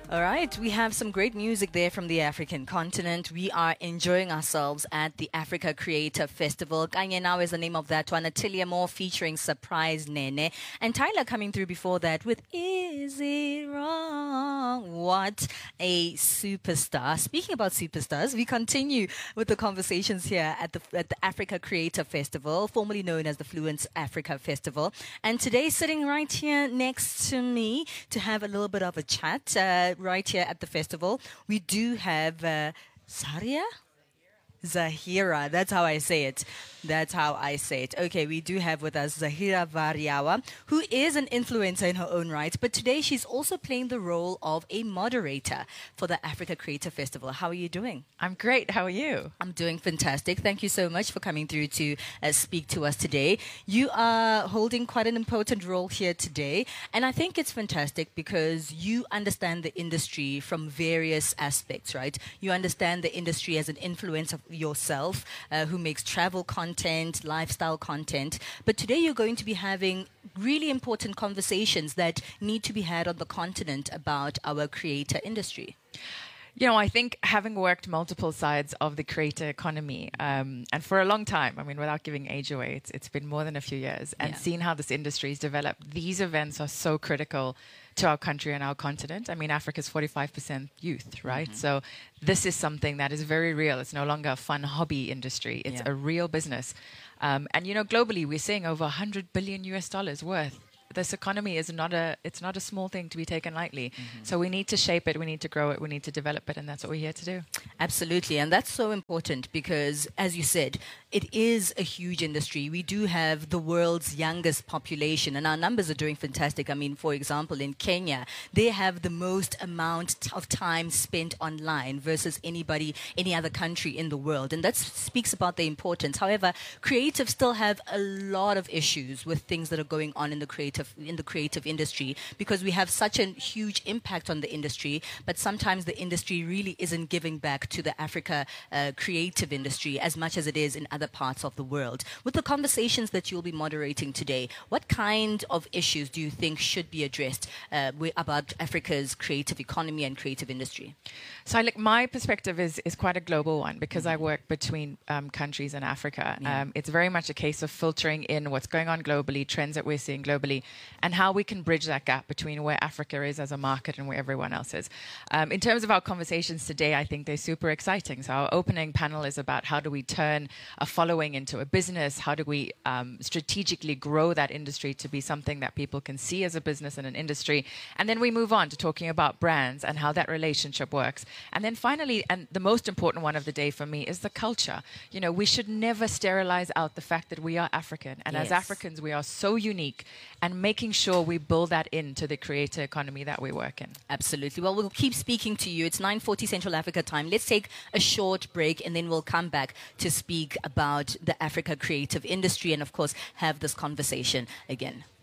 All right, we have some great music there from the African continent. We are enjoying ourselves at the Africa Creator Festival. Kanye Now is the name of that one. Atilia Moore featuring Surprise Nene. And Tyler coming through before that with Is It Wrong? What a superstar. Speaking about superstars, we continue with the conversations here at the Africa Creator Festival, formerly known as the Fluence Africa Festival. And today, sitting right here next to me to have a little bit of a chat, right here at the festival, we do have Zahira. That's how I say it. Okay, we do have with us Zahira Variawa, who is an influencer in her own right, but today she's also playing the role of a moderator for the Africa Creator Festival. How are you doing? I'm great. How are you? I'm doing fantastic. Thank you so much for coming through to speak to us today. You are holding quite an important role here today, and I think it's fantastic because you understand the industry from various aspects, right? You understand the industry as an influencer yourself, who makes travel content, lifestyle content. But today you're going to be having really important conversations that need to be had on the continent about our creator industry. You know, I think having worked multiple sides of the creator economy, and for a long time, I mean, without giving age away, it's been more than a few years, and seeing how this industry has developed, these events are so critical to our country and our continent. I mean, Africa's 45% youth, right? Mm-hmm. So this is something that is very real. It's no longer a fun hobby industry. It's a real business. And, you know, globally, we're seeing over $100 billion worth. This economy is not a small thing to be taken lightly. Mm-hmm. So we need to shape it, we need to grow it, we need to develop it, and that's what we're here to do. Absolutely, and that's so important because, as you said, it is a huge industry. We do have the world's youngest population, and our numbers are doing fantastic. I mean, for example, in Kenya, they have the most amount of time spent online versus any other country in the world, and that speaks about the importance. However, creatives still have a lot of issues with things that are going on in the creative industry because we have such a huge impact on the industry, but sometimes the industry really isn't giving back to the Africa creative industry as much as it is in other parts of the world. With the conversations that you'll be moderating today, what kind of issues do you think should be addressed about Africa's creative economy and creative industry? So my perspective is quite a global one because I work between countries in Africa. Yeah. It's very much a case of filtering in what's going on globally, trends that we're seeing globally, and how we can bridge that gap between where Africa is as a market and where everyone else is. In terms of our conversations today, I think they're super exciting. So our opening panel is about how do we turn a following into a business? How do we strategically grow that industry to be something that people can see as a business and an industry? And then we move on to talking about brands and how that relationship works. And then finally, and the most important one of the day for me, is the culture. You know, we should never sterilize out the fact that we are African. And as Africans, we are so unique, and making sure we build that into the creator economy that we work in. Absolutely. Well, we'll keep speaking to you. It's 9:40 Central Africa time. Let's take a short break, and then we'll come back to speak about the Africa creative industry and, of course, have this conversation again.